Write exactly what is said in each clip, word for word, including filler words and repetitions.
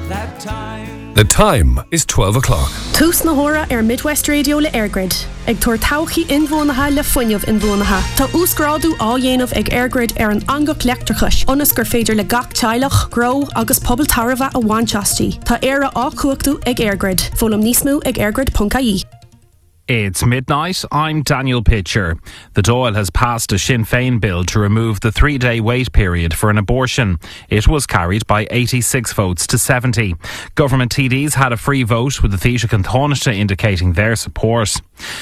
that time. The time is twelve o'clock. Tús na hora ar Midwest Radio le Airgrid. Ag tuair tauchaí inmhónatha le foiineamh inmhónatha. Tá úscrádú á dhéanamh ag Airgrid ar an angach leachtrachais. Onas gur féidir le gach teilech, gro agus pobl tarbha a bhainteastí. Tá éire á cuachtú ag Airgrid. Fólam níos mó ag airgrid dot I E. It's midnight. I'm Daniel Pitcher. The Dáil has passed a Sinn Féin bill to remove the three-day wait period for an abortion. It was carried by eighty-six votes to seventy. Government T Ds had a free vote, with the Taoiseach and Taoiseach indicating their support.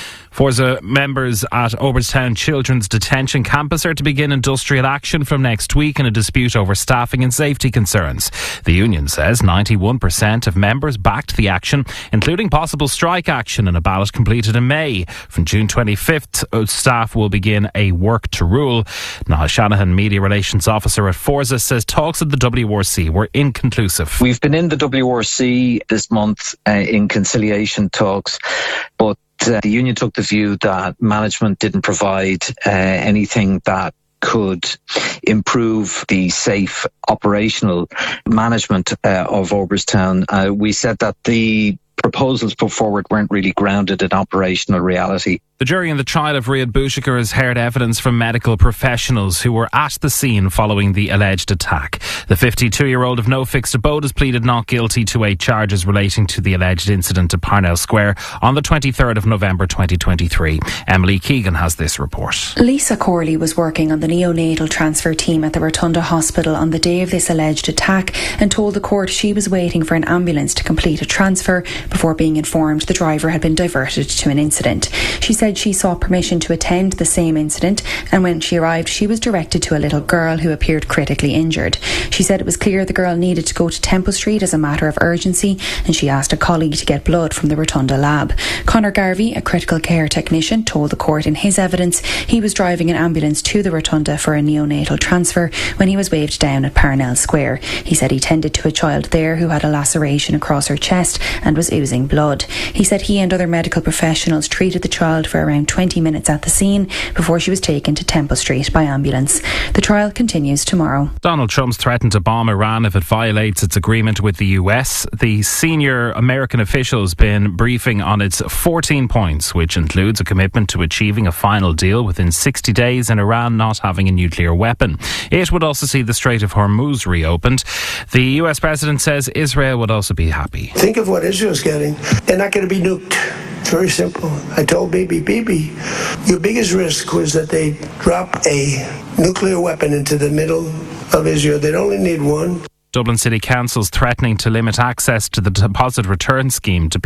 Forza members at Oberstown Children's Detention Campus are to begin industrial action from next week in a dispute over staffing and safety concerns. The union says ninety-one percent of members backed the action, including possible strike action, in a ballot completed in May. From June twenty-fifth, staff will begin a work to rule. Niall Shanahan, Media Relations Officer at Forza, says talks at the W R C were inconclusive. We've been in the W R C this month uh, in conciliation talks, but Uh, the union took the view that management didn't provide uh, anything that could improve the safe operational management uh, of Oberstown. Uh, we said that the proposals put forward weren't really grounded in operational reality. The jury in the trial of Riad Bouchikar has heard evidence from medical professionals who were at the scene following the alleged attack. The fifty-two-year-old of no fixed abode has pleaded not guilty to eight charges relating to the alleged incident at Parnell Square on the twenty-third of November twenty twenty-three. Emily Keegan has this report. Lisa Corley was working on the neonatal transfer team at the Rotunda Hospital on the day of this alleged attack and told the court she was waiting for an ambulance to complete a transfer before being informed the driver had been diverted to an incident. She said she sought permission to attend the same incident, and when she arrived she was directed to a little girl who appeared critically injured. She said it was clear the girl needed to go to Temple Street as a matter of urgency, and she asked a colleague to get blood from the Rotunda lab. Conor Garvey, a critical care technician, told the court in his evidence he was driving an ambulance to the Rotunda for a neonatal transfer when he was waved down at Parnell Square. He said he tended to a child there who had a laceration across her chest and was oozing blood. He said he and other medical professionals treated the child for around twenty minutes at the scene before she was taken to Temple Street by ambulance. The trial continues tomorrow. Donald Trump's threatened to bomb Iran if it violates its agreement with the U S. The senior American official's been briefing on its fourteen points, which includes a commitment to achieving a final deal within sixty days and Iran not having a nuclear weapon. It would also see the Strait of Hormuz reopened. The U S president says Israel would also be happy. Think of what Israel's getting. They're not going to be nuked. It's very simple. I told Bibi, Bibi, your biggest risk was that they drop a nuclear weapon into the middle of Israel. They'd only need one. Dublin City Council's threatening to limit access to the deposit return scheme to